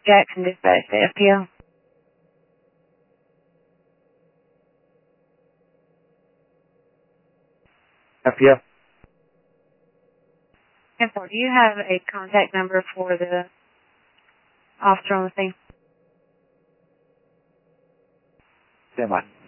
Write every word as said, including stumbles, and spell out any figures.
Jackson Dispatch to F P L. F P L. ten four, do you have a contact number for the officer on the scene? Stand by.